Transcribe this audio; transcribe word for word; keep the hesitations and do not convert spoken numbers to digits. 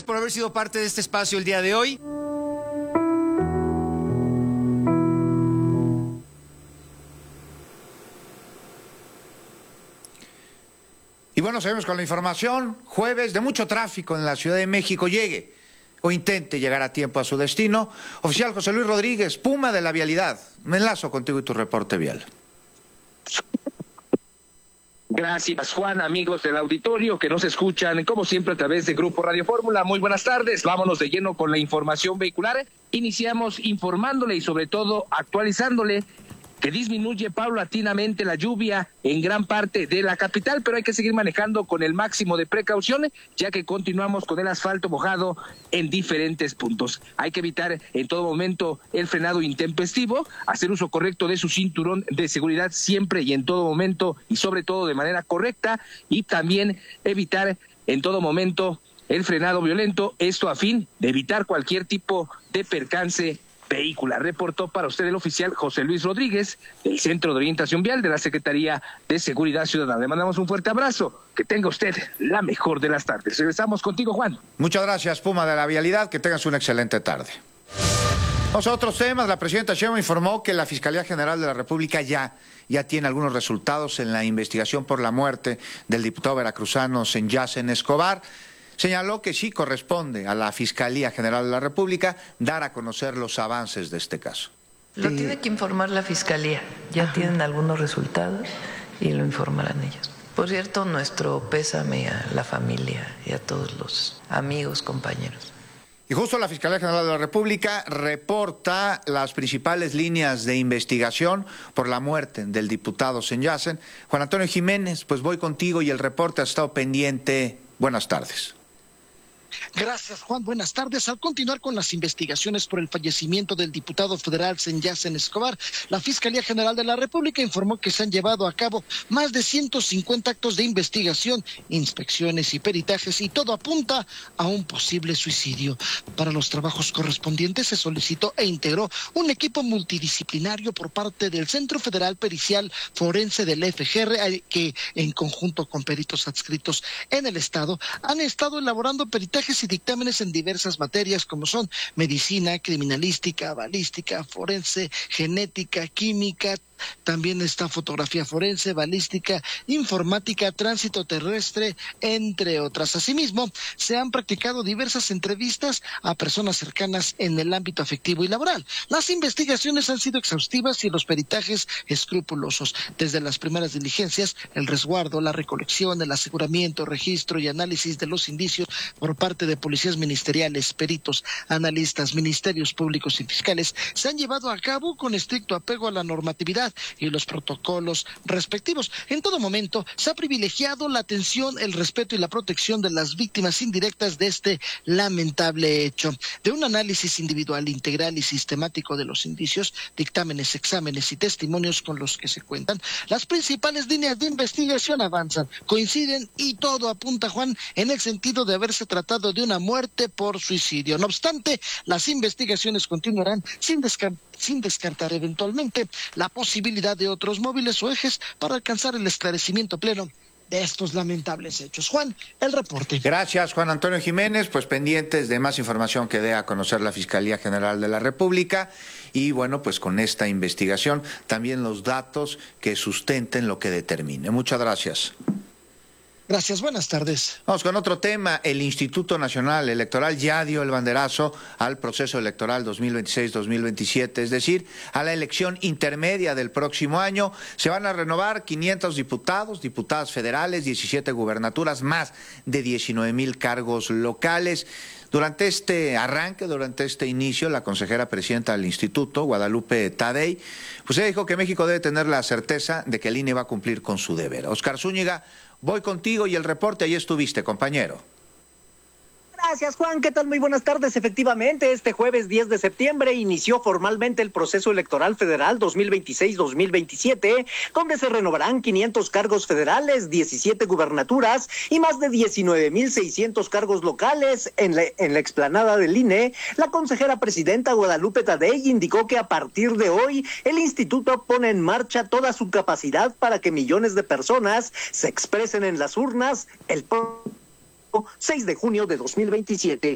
gracias por haber sido parte de este espacio el día de hoy. Y bueno, seguimos con la información. Jueves de mucho tráfico en la Ciudad de México. Llegue o intente llegar a tiempo a su destino. Oficial José Luis Rodríguez, Puma de la Vialidad. Me enlazo contigo y tu reporte vial. Gracias, Juan, amigos del auditorio que nos escuchan, como siempre, a través de Grupo Radio Fórmula. Muy buenas tardes. Vámonos de lleno con la información vehicular. Iniciamos informándole y, sobre todo, actualizándole que disminuye paulatinamente la lluvia en gran parte de la capital, pero hay que seguir manejando con el máximo de precaución, ya que continuamos con el asfalto mojado en diferentes puntos. Hay que evitar en todo momento el frenado intempestivo, hacer uso correcto de su cinturón de seguridad siempre y en todo momento, y sobre todo de manera correcta, y también evitar en todo momento el frenado violento, esto a fin de evitar cualquier tipo de percance vehicular. Reportó para usted el oficial José Luis Rodríguez, del Centro de Orientación Vial de la Secretaría de Seguridad Ciudadana. Le mandamos un fuerte abrazo. Que tenga usted la mejor de las tardes. Regresamos contigo, Juan. Muchas gracias, Puma de la Vialidad. Que tengas una excelente tarde. Vamos a otros temas. La presidenta Sheinbaum informó que la Fiscalía General de la República ya, ya tiene algunos resultados en la investigación por la muerte del diputado veracruzano Senyasen Escobar. Señaló que sí corresponde a la Fiscalía General de la República dar a conocer los avances de este caso. Lo tiene que informar la Fiscalía. Ya Ajá. tienen algunos resultados y lo informarán ellos. Por cierto, nuestro pésame a la familia y a todos los amigos, compañeros. Y justo la Fiscalía General de la República reporta las principales líneas de investigación por la muerte del diputado Senyasen. Juan Antonio Jiménez, pues voy contigo y el reporte ha estado pendiente. Buenas tardes. Gracias, Juan. Buenas tardes. Al continuar con las investigaciones por el fallecimiento del diputado federal Senyasen Escobar, la Fiscalía General de la República informó que se han llevado a cabo más de ciento cincuenta actos de investigación, inspecciones y peritajes, y todo apunta a un posible suicidio. Para los trabajos correspondientes se solicitó e integró un equipo multidisciplinario por parte del Centro Federal Pericial Forense del F G R, que en conjunto con peritos adscritos en el Estado han estado elaborando peritajes y dictámenes en diversas materias como son medicina, criminalística, balística, forense, genética, química. También está fotografía forense, balística, informática, tránsito terrestre, entre otras. Asimismo, se han practicado diversas entrevistas a personas cercanas en el ámbito afectivo y laboral. Las investigaciones han sido exhaustivas y los peritajes escrupulosos. Desde las primeras diligencias, el resguardo, la recolección, el aseguramiento, registro y análisis de los indicios por parte de policías ministeriales, peritos, analistas, ministerios públicos y fiscales se han llevado a cabo con estricto apego a la normatividad y los protocolos respectivos. En todo momento se ha privilegiado la atención, el respeto y la protección de las víctimas indirectas de este lamentable hecho. De un análisis individual, integral y sistemático de los indicios, dictámenes, exámenes y testimonios con los que se cuentan, las principales líneas de investigación avanzan, coinciden y todo apunta, Juan, en el sentido de haberse tratado de una muerte por suicidio. No obstante, las investigaciones continuarán sin descartar sin descartar eventualmente la posibilidad de otros móviles o ejes para alcanzar el esclarecimiento pleno de estos lamentables hechos. Juan, el reporte. Gracias, Juan Antonio Jiménez. Pues pendientes de más información que dé a conocer la Fiscalía General de la República y bueno, pues con esta investigación también los datos que sustenten lo que determine. Muchas gracias. Gracias, buenas tardes. Vamos con otro tema. El Instituto Nacional Electoral ya dio el banderazo al proceso electoral dos mil veintiséis dos mil veintisiete, es decir, a la elección intermedia del próximo año. Se van a renovar quinientos diputados, diputadas federales, diecisiete gubernaturas, más de diecinueve mil cargos locales. Durante este arranque, durante este inicio, la consejera presidenta del Instituto, Guadalupe Tadei, pues ella dijo que México debe tener la certeza de que el I N E va a cumplir con su deber. Oscar Zúñiga, voy contigo y el reporte, ahí estuviste, compañero. Gracias, Juan. ¿Qué tal? Muy buenas tardes. Efectivamente, este jueves diez de septiembre inició formalmente el proceso electoral federal dos mil veintiséis dos mil veintisiete, donde se renovarán quinientos cargos federales, diecisiete gubernaturas y más de diecinueve mil seiscientos cargos locales. En la, en la explanada del I N E, la consejera presidenta Guadalupe Tadei indicó que a partir de hoy el instituto pone en marcha toda su capacidad para que millones de personas se expresen en las urnas el seis de junio de dos mil veintisiete.